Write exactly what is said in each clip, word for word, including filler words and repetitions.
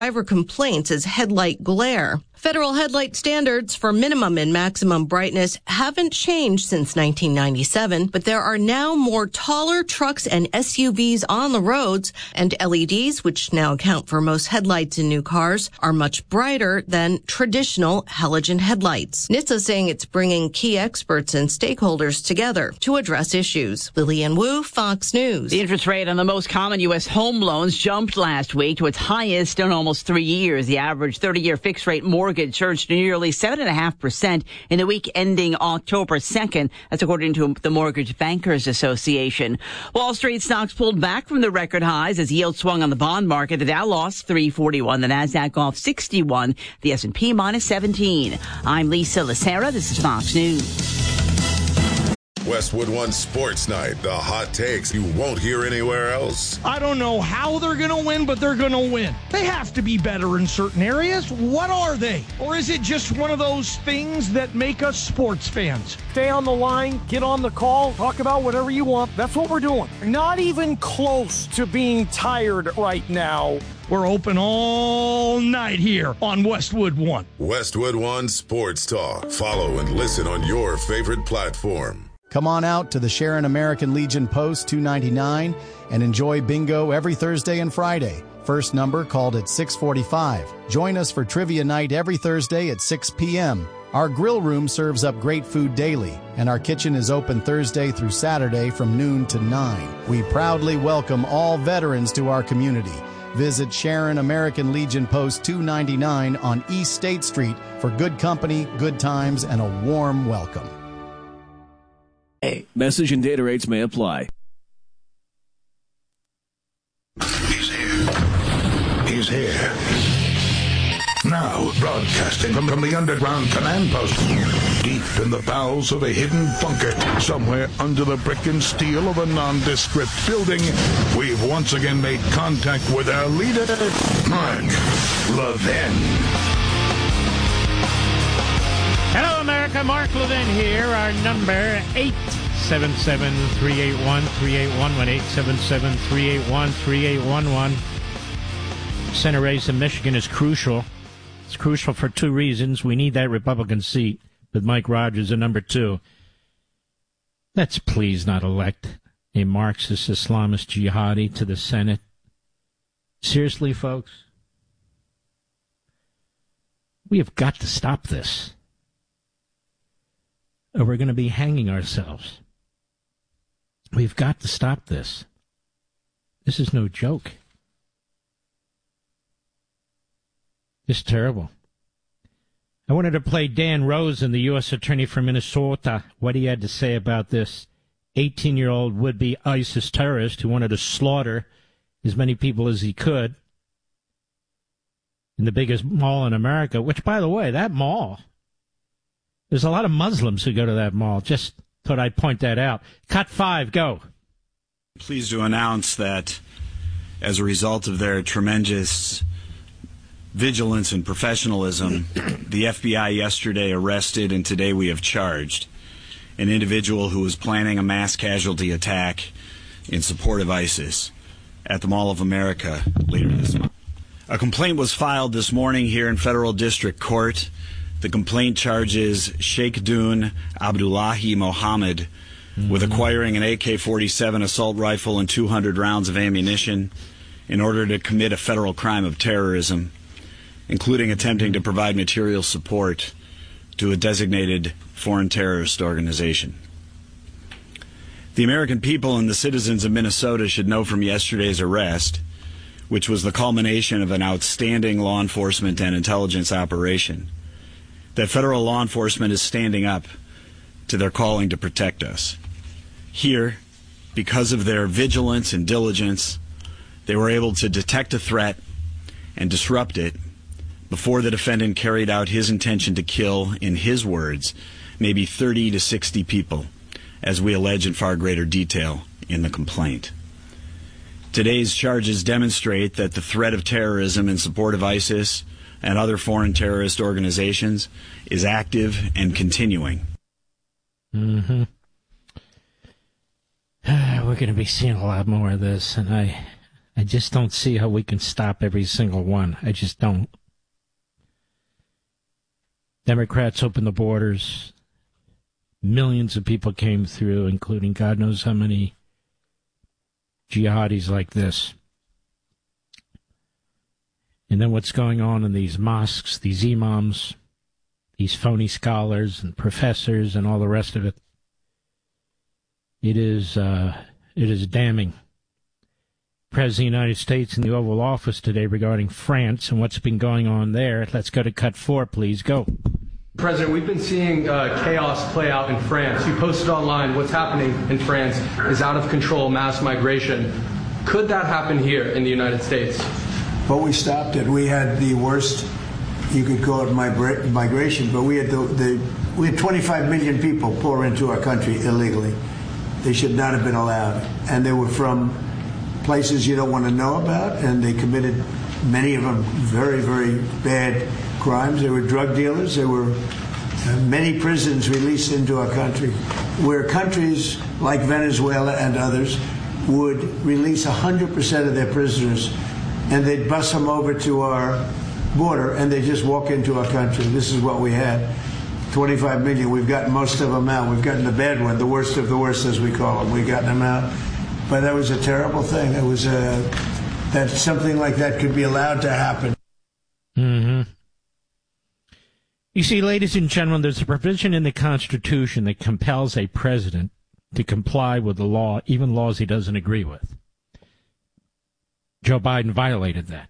Driver complaints as headlight glare. Federal headlight standards for minimum and maximum brightness haven't changed since nineteen ninety-seven, but there are now more taller trucks and S U Vs on the roads, and L E Ds, which now account for most headlights in new cars, are much brighter than traditional halogen headlights. N H T S A saying it's bringing key experts and stakeholders together to address issues. Lillian Wu, Fox News. The interest rate on the most common U S home loans jumped last week to its highest in almost three years. The average thirty-year fixed-rate mortgage surged to nearly seven point five percent in the week ending October second. That's according to the Mortgage Bankers Association. Wall Street stocks pulled back from the record highs as yields swung on the bond market. The Dow lost three forty-one. The Nasdaq off sixty-one. The S and P minus seventeen. I'm Lisa Lacera. This is Fox News. Westwood One Sports Night. The hot takes you won't hear anywhere else. I don't know how they're going to win, but they're going to win. They have to be better in certain areas. What are they? Or is it just one of those things that make us sports fans? Stay on the line, get on the call, talk about whatever you want. That's what we're doing. Not even close to being tired right now. We're open all night here on Westwood One. Westwood One Sports Talk. Follow and listen on your favorite platform. Come on out to the Sharon American Legion Post two ninety-nine and enjoy bingo every Thursday and Friday. First number called at six forty-five. Join us for trivia night every Thursday at six p.m. Our grill room serves up great food daily, and our kitchen is open Thursday through Saturday from noon to nine. We proudly welcome all veterans to our community. Visit Sharon American Legion Post two ninety-nine on East State Street for good company, good times, and a warm welcome. Message and data rates may apply. He's here. He's here. Now, broadcasting from, from the underground command post, deep in the bowels of a hidden bunker, somewhere under the brick and steel of a nondescript building, we've once again made contact with our leader, Mark Levin. Hello, America. Mark Levin here. Our number, eight seven seven, three eight one, three eight one one, eight seven seven, three eight one, three eight one one. Senate race in Michigan is crucial. It's crucial for two reasons. We need that Republican seat with Mike Rogers at number two. Let's please not elect a Marxist Islamist jihadi to the Senate. Seriously, folks? We have got to stop this, or we're going to be hanging ourselves. We've got to stop this. This is no joke. It's terrible. I wanted to play Dan Rosen, the U S Attorney from Minnesota, what he had to say about this eighteen-year-old would-be ISIS terrorist who wanted to slaughter as many people as he could in the biggest mall in America, which, by the way, that mall, there's a lot of Muslims who go to that mall. Just thought I'd point that out. Cut five, go. Pleased to announce that as a result of their tremendous vigilance and professionalism, the F B I yesterday arrested and today we have charged an individual who was planning a mass casualty attack in support of ISIS at the Mall of America later this month. A complaint was filed this morning here in Federal District Court. The complaint charges Sheikh Dun Abdullahi Mohammed mm-hmm. with acquiring an A K forty-seven assault rifle and two hundred rounds of ammunition in order to commit a federal crime of terrorism, including attempting to provide material support to a designated foreign terrorist organization. The American people and the citizens of Minnesota should know from yesterday's arrest, which was the culmination of an outstanding law enforcement and intelligence operation, that federal law enforcement is standing up to their calling to protect us. Here, because of their vigilance and diligence, they were able to detect a threat and disrupt it before the defendant carried out his intention to kill, in his words, maybe thirty to sixty people, as we allege in far greater detail in the complaint. Today's charges demonstrate that the threat of terrorism in support of ISIS and other foreign terrorist organizations is active and continuing. Mm-hmm. We're going to be seeing a lot more of this, and I, I just don't see how we can stop every single one. I just don't. Democrats opened the borders. Millions of people came through, including God knows how many jihadis like this. And then what's going on in these mosques, these imams, these phony scholars and professors and all the rest of it. It is, uh, it is damning. President of the United States in the Oval Office today regarding France and what's been going on there. Let's go to cut four, please. Go. President, we've been seeing uh, chaos play out in France. You posted online what's happening in France is out of control, mass migration. Could that happen here in the United States? But we stopped it. We had the worst, you could call it migra- migration, but we had the, the we had twenty-five million people pour into our country illegally. They should not have been allowed. And they were from places you don't want to know about, and they committed, many of them, very, very bad crimes. They were drug dealers. There were uh, many prisons released into our country, where countries like Venezuela and others would release one hundred percent of their prisoners, and they'd bus them over to our border, and they just walk into our country. This is what we had. twenty-five million. We've gotten most of them out. We've gotten the bad one, the worst of the worst, as we call them. We've gotten them out. But that was a terrible thing. It was a, that something like that could be allowed to happen. Mm-hmm. You see, ladies and gentlemen, there's a provision in the Constitution that compels a president to comply with the law, even laws he doesn't agree with. Joe Biden violated that.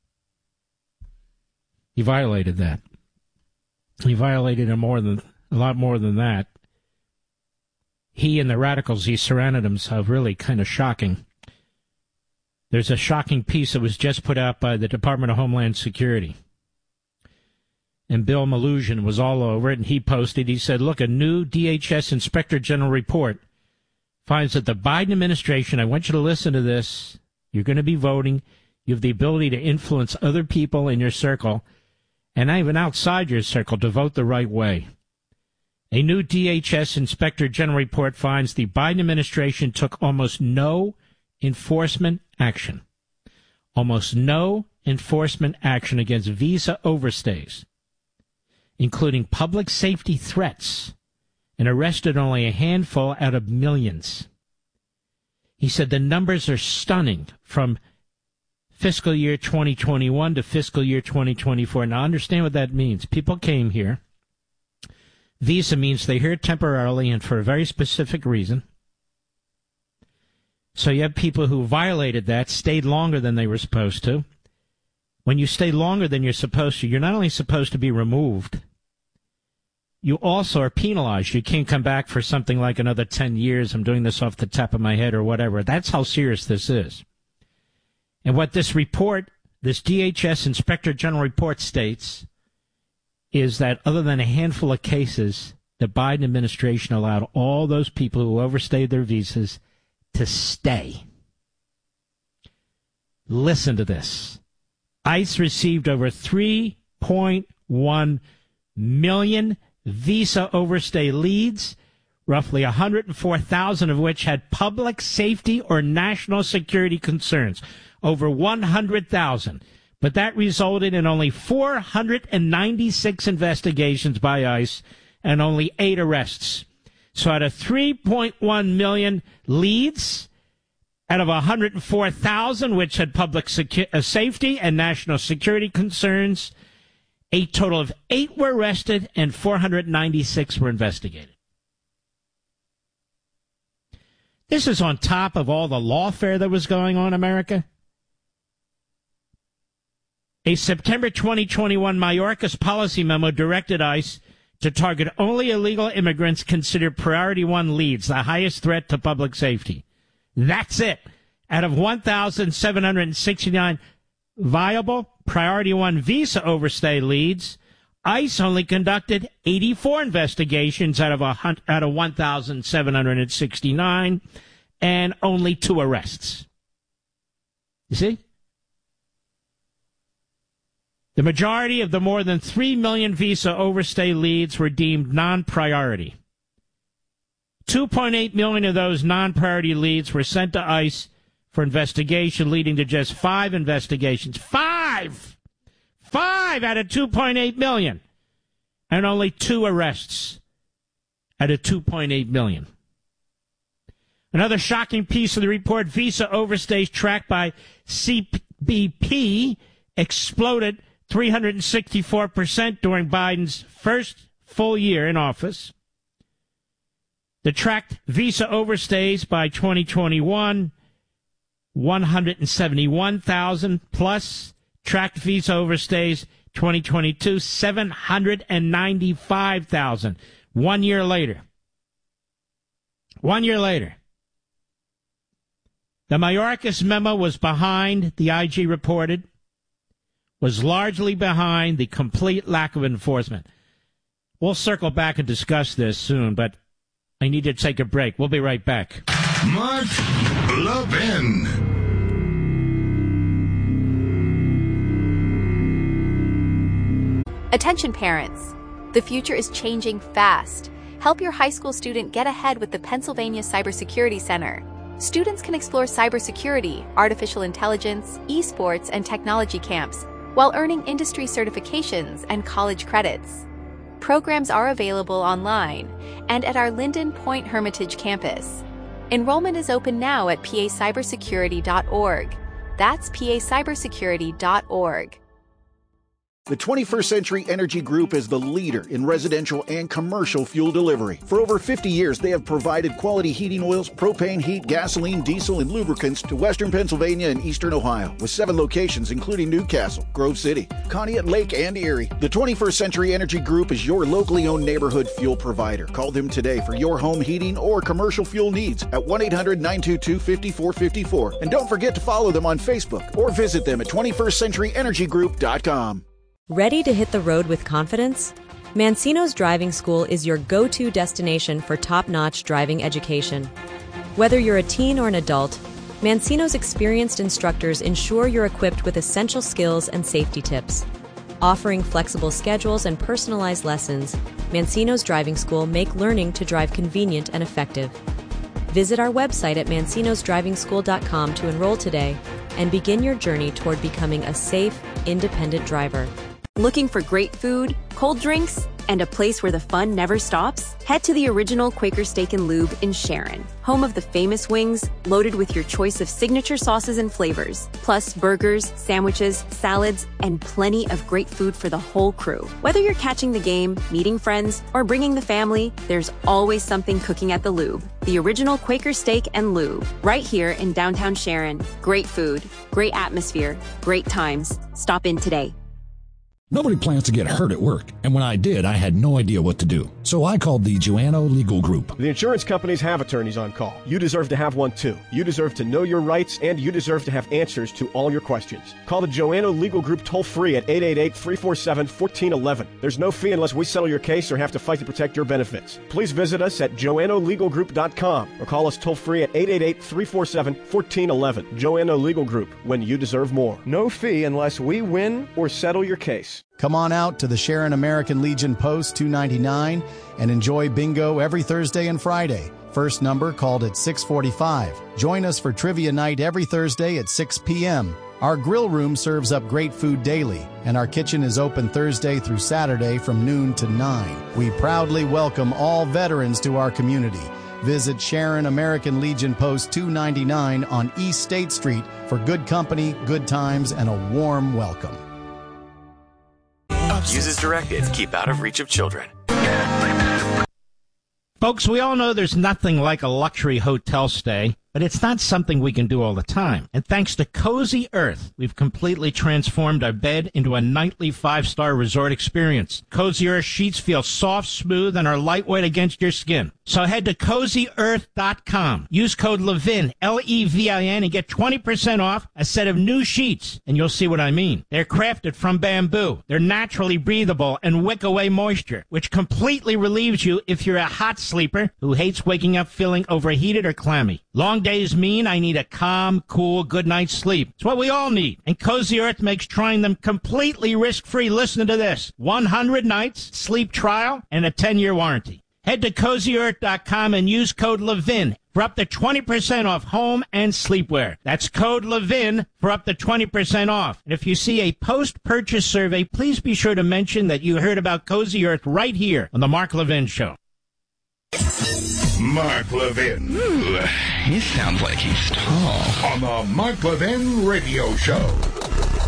He violated that. He violated a more than a lot more than that. He and the radicals he surrounded himself, really kind of shocking. There's a shocking piece that was just put out by the Department of Homeland Security. And Bill Malugin was all over it, and he posted, he said, look, a new D H S Inspector General report finds that the Biden administration, I want you to listen to this, you're going to be voting, you have the ability to influence other people in your circle, and even outside your circle, to vote the right way. A new D H S Inspector General report finds the Biden administration took almost no enforcement action. Almost no enforcement action against visa overstays, including public safety threats, and arrested only a handful out of millions. He said the numbers are stunning from fiscal year twenty twenty-one to fiscal year twenty twenty-four. Now, understand what that means. People came here. Visa means they're here temporarily and for a very specific reason. So you have people who violated that, stayed longer than they were supposed to. When you stay longer than you're supposed to, you're not only supposed to be removed, you also are penalized. You can't come back for something like another ten years. I'm doing this off the top of my head or whatever. That's how serious this is. And what this report, this D H S Inspector General report states, is that other than a handful of cases, the Biden administration allowed all those people who overstayed their visas to stay. Listen to this. ICE received over three point one million visa overstay leads, roughly one hundred four thousand of which had public safety or national security concerns. Over one hundred thousand. But that resulted in only four hundred ninety-six investigations by ICE and only eight arrests. So out of three point one million leads, out of one hundred four thousand, which had public secu- safety and national security concerns, a total of eight were arrested and four hundred ninety-six were investigated. This is on top of all the lawfare that was going on in America. A September twenty twenty-one Mayorkas policy memo directed ICE to target only illegal immigrants considered priority one leads, the highest threat to public safety. That's it. Out of one thousand seven hundred sixty-nine viable priority one visa overstay leads, ICE only conducted eighty-four investigations out of a, out of one thousand seven hundred sixty-nine and only two arrests. You see? The majority of the more than three million visa overstay leads were deemed non-priority. two point eight million of those non-priority leads were sent to ICE for investigation, leading to just five investigations. Five! Five out of two point eight million. And only two arrests out of two point eight million. Another shocking piece of the report, visa overstays tracked by C B P exploded three hundred sixty-four percent during Biden's first full year in office. The tracked visa overstays by twenty twenty-one, one hundred seventy-one thousand, plus tracked visa overstays twenty twenty-two, seven hundred ninety-five thousand. One year later. One year later. The Mayorkas memo was behind, the I G reported, was largely behind the complete lack of enforcement. We'll circle back and discuss this soon, but I need to take a break. We'll be right back. Mark Levin. Attention parents. The future is changing fast. Help your high school student get ahead with the Pennsylvania Cybersecurity Center. Students can explore cybersecurity, artificial intelligence, esports, and technology camps while earning industry certifications and college credits. Programs are available online and at our Linden Point Hermitage campus. Enrollment is open now at p a cybersecurity dot org. That's p a cybersecurity dot org. The twenty-first Century Energy Group is the leader in residential and commercial fuel delivery. For over fifty years, they have provided quality heating oils, propane, heat, gasoline, diesel, and lubricants to western Pennsylvania and eastern Ohio, with seven locations including Newcastle, Grove City, Conneaut Lake, and Erie. The twenty-first Century Energy Group is your locally owned neighborhood fuel provider. Call them today for your home heating or commercial fuel needs at one eight hundred nine two two five four five four. And don't forget to follow them on Facebook or visit them at twenty-first century energy group dot com. Ready to hit the road with confidence? Mancino's Driving School is your go-to destination for top-notch driving education. Whether you're a teen or an adult, Mancino's experienced instructors ensure you're equipped with essential skills and safety tips. Offering flexible schedules and personalized lessons, Mancino's Driving School make learning to drive convenient and effective. Visit our website at mancinos driving school dot com to enroll today and begin your journey toward becoming a safe, independent driver. Looking for great food, cold drinks, and a place where the fun never stops? Head to the original Quaker Steak and Lube in Sharon, home of the famous wings, loaded with your choice of signature sauces and flavors, plus burgers, sandwiches, salads, and plenty of great food for the whole crew. Whether you're catching the game, meeting friends, or bringing the family, there's always something cooking at the Lube. The original Quaker Steak and Lube, right here in downtown Sharon. Great food, great atmosphere, great times. Stop in today. Nobody plans to get hurt at work, and when I did, I had no idea what to do. So I called the Joanno Legal Group. The insurance companies have attorneys on call. You deserve to have one too. You deserve to know your rights, and you deserve to have answers to all your questions. Call the Joanno Legal Group toll-free at eight eight eight, three four seven, one four one one. There's no fee unless we settle your case or have to fight to protect your benefits. Please visit us at joanno legal group dot com or call us toll-free at eight eight eight, three four seven, one four one one. Joanno Legal Group, when you deserve more. No fee unless we win or settle your case. Come on out to the Sharon American Legion Post two ninety-nine and enjoy bingo every Thursday and Friday. First number called at six forty-five. Join us for trivia night every Thursday at six p.m. Our grill room serves up great food daily, and our kitchen is open Thursday through Saturday from noon to nine. We proudly welcome all veterans to our community. Visit Sharon American Legion Post two ninety-nine on East State Street for good company, good times, and a warm welcome. Use as directed. Keep out of reach of children. Folks, we all know there's nothing like a luxury hotel stay, but it's not something we can do all the time. And thanks to Cozy Earth, we've completely transformed our bed into a nightly five-star resort experience. Cozy Earth sheets feel soft, smooth, and are lightweight against your skin. So head to cozy earth dot com. Use code LEVIN, L E V I N, and get twenty percent off a set of new sheets, and you'll see what I mean. They're crafted from bamboo. They're naturally breathable and wick away moisture, which completely relieves you if you're a hot sleeper who hates waking up feeling overheated or clammy. Long days mean I need a calm, cool, good night's sleep. It's what we all need. And Cozy Earth makes trying them completely risk-free. Listen to this. one hundred nights, sleep trial, and a ten-year warranty. Head to cozy earth dot com and use code Levin for up to twenty percent off home and sleepwear. That's code Levin for up to twenty percent off. And if you see a post-purchase survey, please be sure to mention that you heard about Cozy Earth right here on the Mark Levin Show. Mark Levin. Ooh, he sounds like he's tall. On the Mark Levin Radio Show.